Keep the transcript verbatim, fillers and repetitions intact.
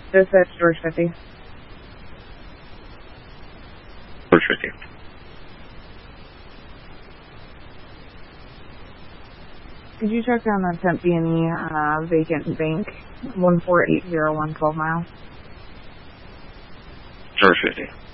This is George fifty. George fifty. Could you check down that temp B and E uh, vacant bank, one four eight zero one twelve mile? George fifty.